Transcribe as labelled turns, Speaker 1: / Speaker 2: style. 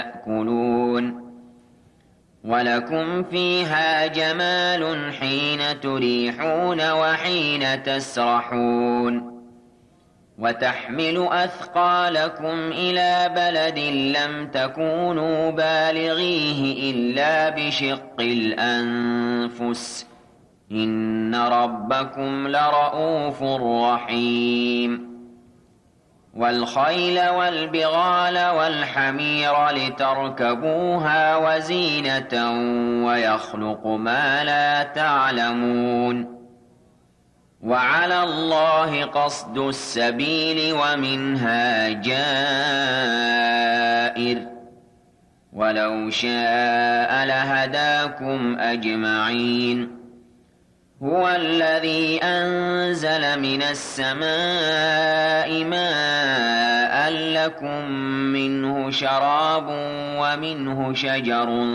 Speaker 1: تأكلون ولكم فيها جمال حين تريحون وحين تسرحون وتحمل أثقالكم إلى بلد لم تكونوا بالغيه إلا بشق الأنفس إن ربكم لرؤوف رحيم والخيل والبغال والحمير لتركبوها وزينة ويخلق ما لا تعلمون وعلى الله قصد السبيل ومنها جائر ولو شاء لهداكم أجمعين هو الذي أنزل من السماء ماء لكم منه شراب ومنه شجر